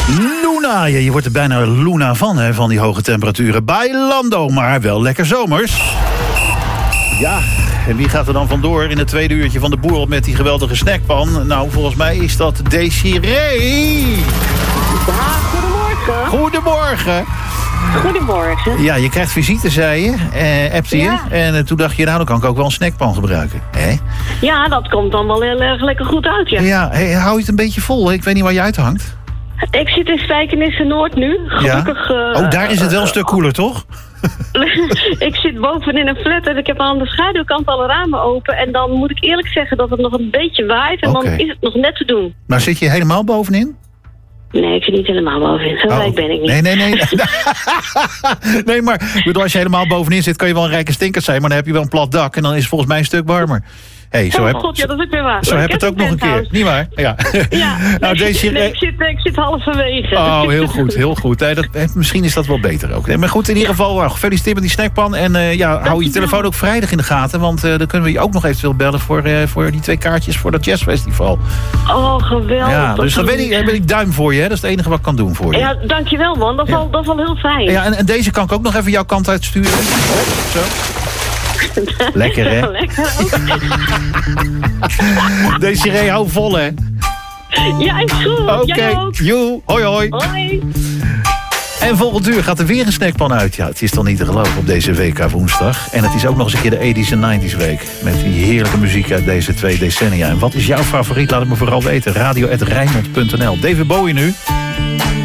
Luna, je wordt er bijna Luna van die hoge temperaturen. Bij Lando, maar wel lekker zomers. Ja, en wie gaat er dan vandoor in het tweede uurtje van de boer met die geweldige snackpan? Nou, volgens mij is dat Desiree. Ja, goedemorgen. Goedemorgen. Goedemorgen. Ja, je krijgt visite, zei je. Appte je. Ja. En toen dacht je, nou, dan kan ik ook wel een snackpan gebruiken. Hè? Ja, dat komt dan wel heel erg lekker goed uit, ja. Ja, hou je het een beetje vol? Ik weet niet waar je uithangt. Ik zit in Spijkenisse Noord nu. Gelukkig... Ja? Daar is het wel een stuk koeler, toch? Ik zit bovenin een flat en ik heb aan de schaduwkant alle ramen open. En dan moet ik eerlijk zeggen dat het nog een beetje waait. En dan is het nog net te doen. Maar zit je helemaal bovenin? Nee, ik zit niet helemaal bovenin. Zo rijk ben ik niet. Nee. Nee, maar ik bedoel, als je helemaal bovenin zit, kan je wel een rijke stinker zijn. Maar dan heb je wel een plat dak en dan is het volgens mij een stuk warmer. Hey, zo God, ja, dat is ook weer waar. Zo heb het ook nog een keer. Niet waar? Ja. Nou, ik zit halverwege. Oh, heel goed, heel goed. Misschien is dat wel beter ook. Maar goed, in ieder geval, gefeliciteerd met die snackpan. En hou je telefoon ook vrijdag in de gaten. Want dan kunnen we je ook nog eventueel bellen voor die 2 kaartjes voor dat jazzfestival. Oh, geweldig. Ja, dus dan ben ik duim voor je. Hè? Dat is het enige wat ik kan doen voor je. Ja, dankjewel man. Dat is wel heel fijn. Ja, en deze kan ik ook nog even jouw kant uitsturen. Zo. Lekker, hè? Lekker. Desiree, hou vol, hè? Ja, is goed. Oké, joe. Hoi, hoi. Hoi. En volgend uur gaat er weer een snackpan uit. Ja, het is dan niet te geloven op deze WK woensdag. En het is ook nog eens een keer de 80s en 90s week. Met die heerlijke muziek uit deze 2 decennia. En wat is jouw favoriet? Laat het me vooral weten. radio@rijnmond.nl. David Bowie nu.